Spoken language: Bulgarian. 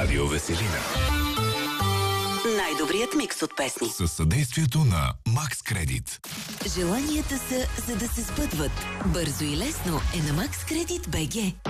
Радио Веселина. Най-добрият микс от песни. Със съдействието на Макс Кредит. Желанията са, за да се сбъдват. Бързо и лесно е на Макс Кредит БГ.